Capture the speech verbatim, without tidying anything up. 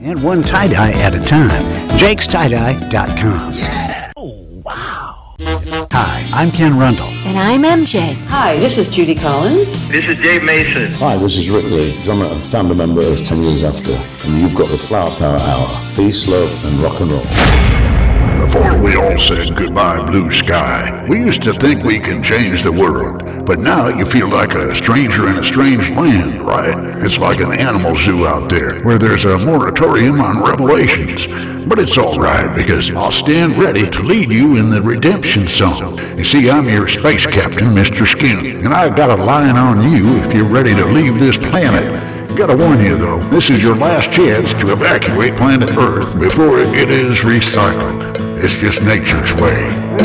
And one tie-dye at a time. jakes tie dye dot com. Yeah! Oh, wow! Hi, I'm Ken Rundle. And I'm M J. Hi, this is Judy Collins. This is Dave Mason. Hi, this is Rick Lee, drummer and founder member of ten years After, and you've got the Flower Power Hour. Peace, love, and rock and roll. Before we all said goodbye, blue sky, we used to think we can change the world. But now you feel like a stranger in a strange land, right? It's like an animal zoo out there, where there's a moratorium on revelations. But it's all right, because I'll stand ready to lead you in the redemption song. You see, I'm your space captain, Mister Skin, and I've got a line on you if you're ready to leave this planet. Gotta warn you though, this is your last chance to evacuate planet Earth before it is recycled. It's just nature's way.